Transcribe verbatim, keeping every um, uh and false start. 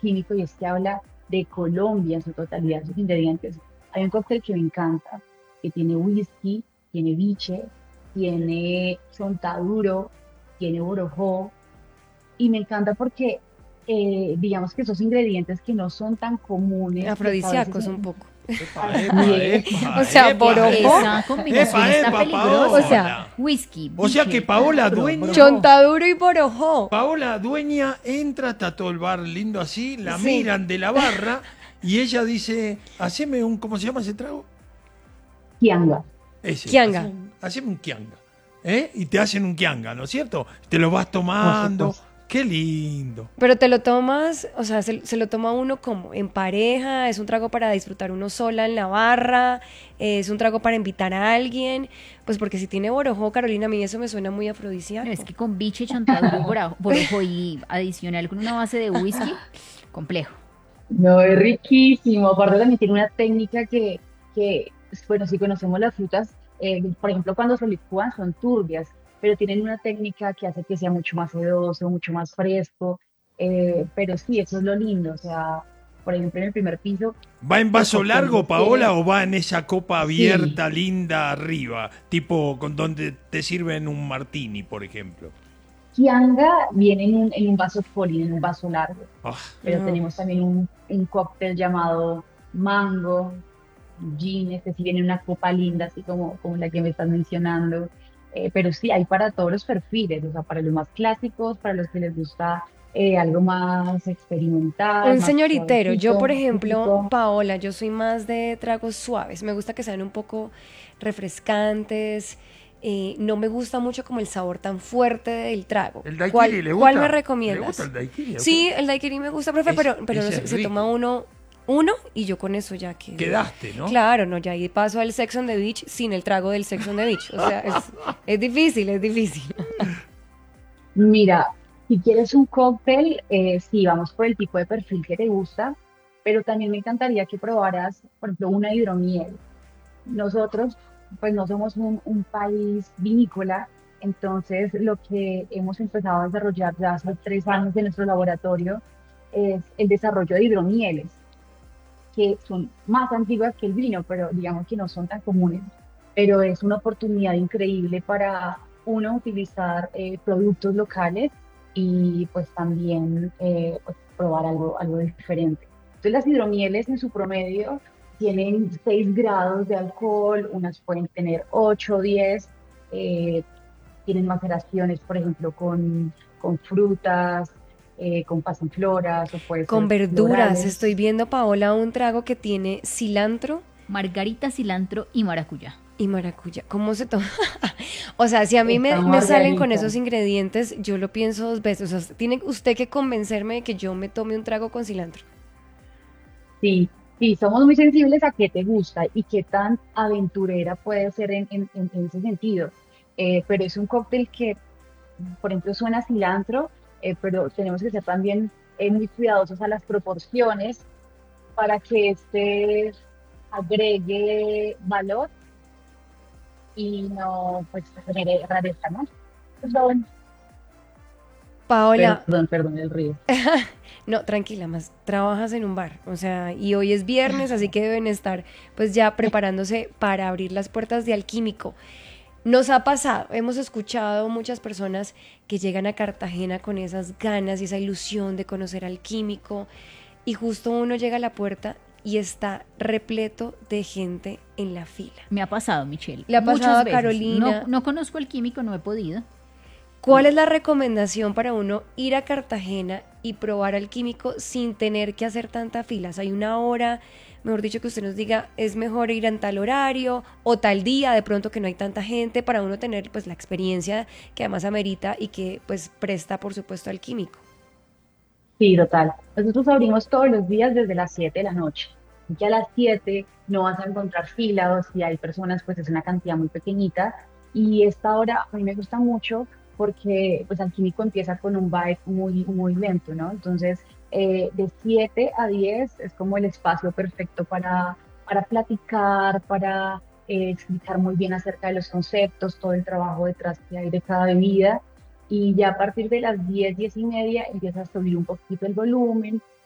alquímico y es que habla de Colombia en su totalidad, sus ingredientes. Hay un cóctel que me encanta, que tiene whisky, tiene biche, tiene chontaduro, tiene borojó, y me encanta porque eh, digamos que esos ingredientes que no son tan comunes y que a veces Afrodisíacos un en- poco. Epa, epa, así es. O epa, sea, epa, borojó. epa. Esa combinación Epa, está epa, peligrosa. O sea, Paola. Whisky, O sea que biche, Paola bro- dueña, brojo. Chontaduro y borojó. Paola dueña entra, está todo el bar lindo así, la Sí. miran de la barra y ella dice, haceme un, ¿cómo se llama ese trago? Kianga. Ese. Kianga. Haceme un, haceme un kianga. ¿Eh? Y te hacen un kianga, ¿no es cierto? Te lo vas Por tomando. supuesto. Qué lindo. Pero te lo tomas, o sea, se, se lo toma uno como en pareja, es un trago para disfrutar uno sola en la barra, es un trago para invitar a alguien, pues porque si tiene borojó, Carolina, a mí eso me suena muy afrodisíaco. No, es que con biche, chontaduro y bora- borojo y adicional con una base de whisky, complejo. No, es riquísimo. Aparte también tiene una técnica que, que bueno, si conocemos las frutas, eh, por ejemplo, cuando se licúan son turbias, pero tienen una técnica que hace que sea mucho más sedoso, mucho más fresco. Eh, pero sí, eso es lo lindo. O sea, por ejemplo, en el primer piso, ¿Va en el vaso cóctel largo, Paola, tiene, o va en esa copa sí, abierta, linda, arriba? Tipo con donde te sirven un martini, por ejemplo. Kianga viene en un, en un vaso poli, en un vaso largo. Ah, Pero No. tenemos también un, un cóctel llamado mango, gin, este sí viene en una copa linda, así como, como la que me estás mencionando. Eh, pero sí, hay para todos los perfiles, o sea, para los más clásicos, para los que les gusta eh, algo más experimental, Un más señoritero, yo suavecito, por más ejemplo, típico. Paola, yo soy más de tragos suaves, me gusta que sean un poco refrescantes, eh, no me gusta mucho como el sabor tan fuerte del trago. ¿El daiquiri ¿Cuál, le cuál gusta? me ¿Le recomiendas? gusta el daiquiri a usted? Sí, el daiquiri me gusta, profe, Es- pero, pero no ese se, es se rico. toma uno, uno y yo con eso ya que... Quedaste, ¿no? Claro, no, ya ahí paso al Sex on the Beach sin el trago del Sex on the Beach. O sea, es, es difícil, es difícil. Mira, si quieres un cóctel, eh, sí, vamos por el tipo de perfil que te gusta, pero también me encantaría que probaras, por ejemplo, una hidromiel. Nosotros, pues no somos un, un país vinícola, entonces lo que hemos empezado a desarrollar ya hace tres años en nuestro laboratorio es el desarrollo de hidromieles, que son más antiguas que el vino, pero digamos que no son tan comunes. Pero es una oportunidad increíble para uno utilizar eh, productos locales y pues también eh, pues, probar algo, algo diferente. Entonces las hidromieles en su promedio tienen seis grados de alcohol, unas pueden tener ocho, diez, eh, tienen maceraciones, por ejemplo, con, con frutas, eh, con pasifloras o puede Con ser verduras, estoy florales. viendo, Paola, un trago que tiene cilantro Margarita, cilantro y maracuyá. y maracuyá. ¿Cómo se toma? O sea, si a mí me, Esta me salen con margarita. esos ingredientes, yo lo pienso dos veces. O sea, tiene usted que convencerme de que yo me tome un trago con cilantro. Sí, sí, somos muy sensibles a qué te gusta y qué tan aventurera puede ser en, en- en- en ese sentido. Eh, pero es un cóctel que, por ejemplo, suena a cilantro, eh, pero tenemos que ser también eh, muy cuidadosos a las proporciones para que este agregue valor y no, pues, genere rareza, ¿no? Perdón, Paola, perdón, perdón el río. no, tranquila, más trabajas en un bar, o sea, y hoy es viernes, así que deben estar pues ya preparándose para abrir las puertas de Alquímico. Nos ha pasado, hemos escuchado muchas personas que llegan a Cartagena con esas ganas y esa ilusión de conocer Alquímico y justo uno llega a la puerta y está repleto de gente en la fila. Me ha pasado, Michelle. Le ha muchas pasado a veces. Carolina. No, no conozco el químico, no he podido. ¿Cuál es la recomendación para uno ir a Cartagena y probar Alquímico sin tener que hacer tantas filas? Hay una hora, mejor dicho, que usted nos diga, es mejor ir en tal horario o tal día, de pronto que no hay tanta gente, para uno tener pues la experiencia que además amerita y que pues presta, por supuesto, Alquímico. Sí, total. Nosotros abrimos todos los días desde las siete de la noche. Y a las siete no vas a encontrar filas, o si hay personas, pues es una cantidad muy pequeñita. Y esta hora a mí me gusta mucho porque pues Alquímico empieza con un vibe muy, muy lento, ¿no? Entonces, eh, de siete a diez es como el espacio perfecto para, para platicar, para eh, explicar muy bien acerca de los conceptos, todo el trabajo detrás que hay de cada bebida y ya a partir de las diez diez y media empieza a subir un poquito el volumen